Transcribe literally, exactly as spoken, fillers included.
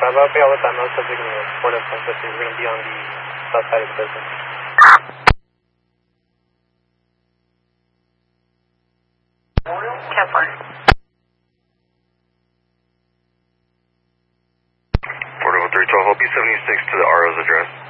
five, I'll be out with that no subject in the port of Sunset. We're going to be on the south side of the business. ten four. Port of three twelve, I'll be seventy-six to the R O's address.